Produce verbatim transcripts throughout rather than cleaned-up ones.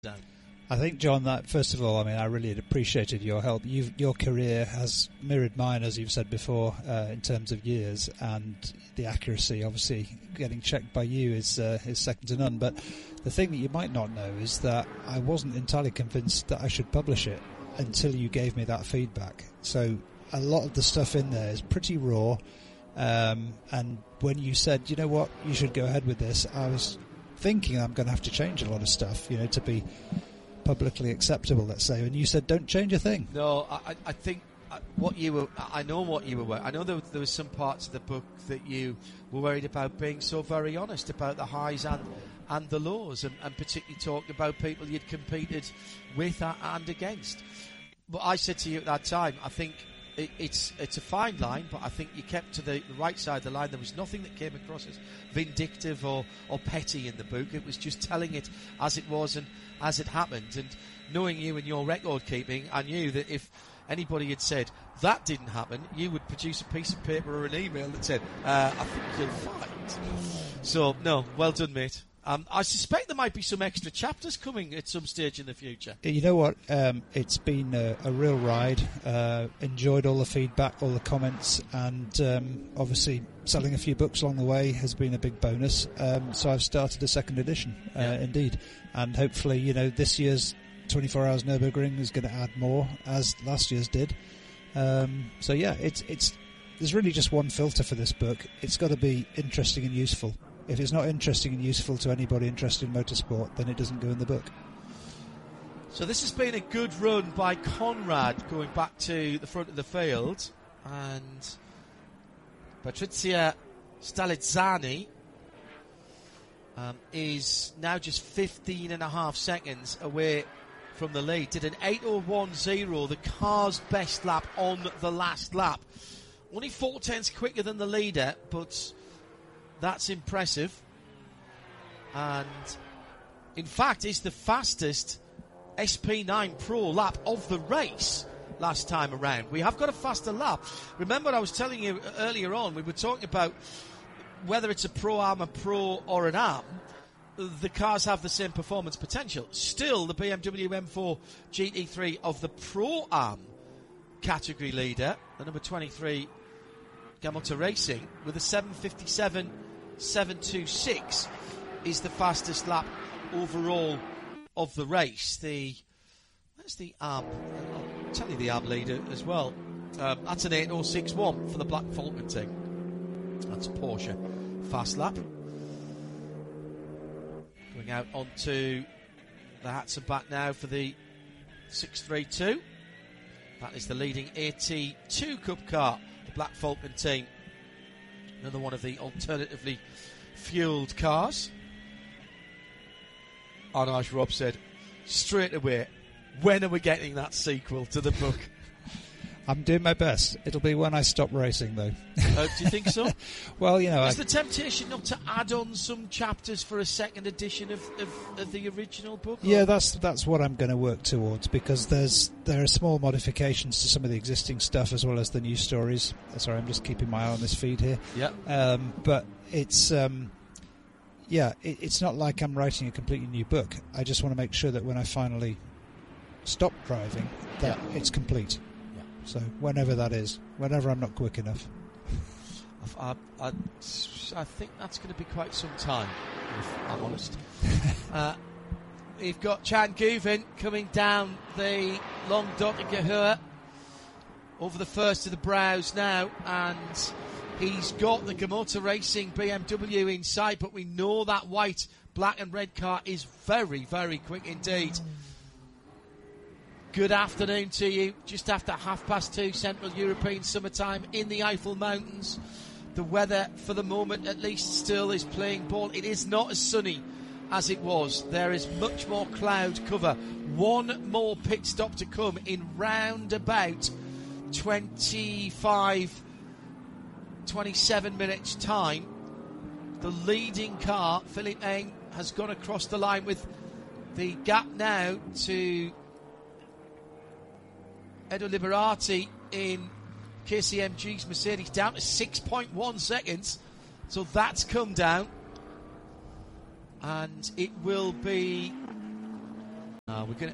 I think, John, that first of all, I mean, I really appreciated your help. You've, your career has mirrored mine, as you've said before, uh, in terms of years, and the accuracy, obviously, getting checked by you is uh, is second to none. But the thing that you might not know is that I wasn't entirely convinced that I should publish it until you gave me that feedback. So a lot of the stuff in there is pretty raw, um, and when you said, you know what, you should go ahead with this, I was thinking I'm going to have to change a lot of stuff, you know, to be publicly acceptable, let's say, and you said don't change a thing. No, I, I think what you were, I know what you were. I know there, there were some parts of the book that you were worried about being so very honest about the highs and and the lows, and, and particularly talking about people you'd competed with and against. But I said to you at that time, I think it, it's it's a fine line, but I think you kept to the, the right side of the line. There was nothing that came across as vindictive or, or petty in the book. It was just telling it as it was and as it happened. And knowing you and your record keeping, I knew that if anybody had said that didn't happen, you would produce a piece of paper or an email that said, uh, I think you'll find. So, no, well done, mate. Um, I suspect there might be some extra chapters coming at some stage in the future. You know what? Um, it's been a, a real ride. Uh, enjoyed all the feedback, all the comments, and um, obviously selling a few books along the way has been a big bonus. Um, so I've started a second edition, uh, yeah. indeed. And hopefully, you know, this year's twenty-four hours Nürburgring is going to add more, as last year's did. Um, so yeah, it's it's there's really just one filter for this book. It's got to be interesting and useful. If it's not interesting and useful to anybody interested in motorsport, then it doesn't go in the book. So this has been a good run by Conrad going back to the front of the field, and Patrizia Stalizzani um, is now just fifteen and a half seconds away from the lead. Did an eight oh one oh, the car's best lap on the last lap. Only four tenths quicker than the leader, but that's impressive. And in fact, it's the fastest S P nine Pro lap of the race last time around. We have got a faster lap. Remember, I was telling you earlier on, we were talking about whether it's a Pro-Am, a Pro or an Am, the cars have the same performance potential. Still, the B M W M four G T three of the Pro-Am category leader, the number twenty-three Gamoto Racing, with a seven fifty-seven seven twenty-six, is the fastest lap overall of the race. The where's the Am? I'll tell you the Am leader as well. Um, that's an eight oh six one for the Black Falcon team. That's a Porsche fast lap. Going out onto the hats and back now for the six thirty-two. That is the leading A T two Cup car, the Black Falcon team. Another one of the alternatively fueled cars. And as Rob said, straight away, when are we getting that sequel to the book? I'm doing my best. It'll be when I stop racing, though. Uh, do you think so? Well, you know... Is I... the temptation not to add on some chapters for a second edition of, of, of the original book? Or? Yeah, that's that's what I'm going to work towards, because there's there are small modifications to some of the existing stuff as well as the new stories. Sorry, I'm just keeping my eye on this feed here. Yeah. Um, but it's... Um, yeah, it, it's not like I'm writing a completely new book. I just want to make sure that when I finally stop driving, that yeah. it's complete. So whenever that is, whenever I'm not quick enough. I, I, I think that's going to be quite some time, if I'm honest. uh, we've got Chan Guven coming down the long Dottinger over the first of the brows now, and he's got the Gamoto Racing B M W in sight, but we know that white, black and red car is very, very quick indeed. Good afternoon to you. Just after half past two Central European summertime in the Eifel Mountains. The weather, for the moment at least, still is playing ball. It is not as sunny as it was. There is much more cloud cover. One more pit stop to come in round about twenty-five, twenty-seven minutes time. The leading car, Philippe Eng, has gone across the line with the gap now to Edo Liberati in K C M G's Mercedes down to six point one seconds. So that's come down. And it will be We're going to.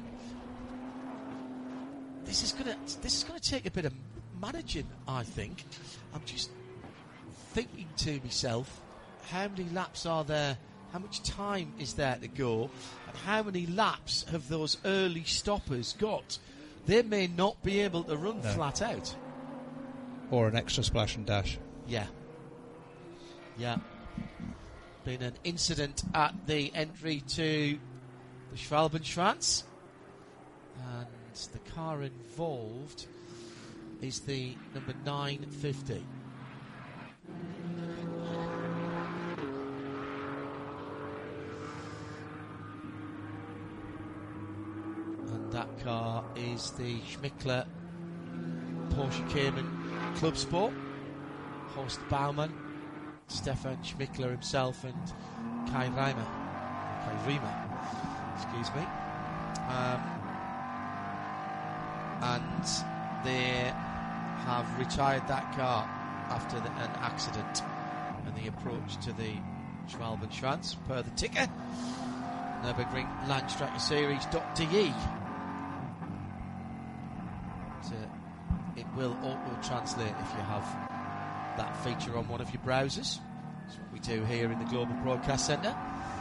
This is going to. This is going to take a bit of managing, I think. I'm just thinking to myself, how many laps are there? How much time is there to go? And how many laps have those early stoppers got? They may not be able to run no. flat out. Or an extra splash and dash. Yeah. Yeah. Been an incident at the entry to the Schwalbenschwanz. And the car involved is the number nine fifty. And that car is the Schmickler Porsche Cayman Club Sport. Horst Baumann, Stefan Schmickler himself, and Kai Reimer. Kai Riemer, excuse me. Um, and they have retired that car after the, an accident and the approach to the Schwalbenschwanz per the ticker. Nürburgring Landstrecke Series.de. So it will auto-translate if you have that feature on one of your browsers. That's what we do here in the Global Broadcast Centre.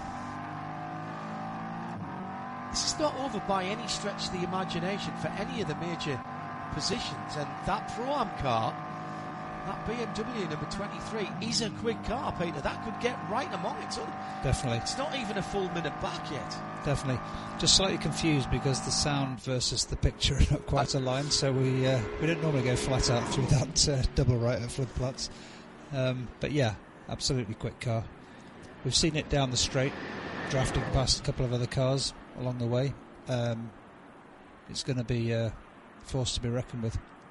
This is not over by any stretch of the imagination for any of the major positions, and that Pro-Am car, that B M W number twenty-three, is a quick car, Peter. That could get right among it. So definitely. It's not even a full minute back yet. Definitely. Just slightly confused because the sound versus the picture are not quite aligned, so we uh, we don't normally go flat out through that uh, double right at Floodplatz. Um, but yeah, absolutely quick car. We've seen it down the straight, drafting past a couple of other cars along the way. Um, it's going to be a force to be reckoned with.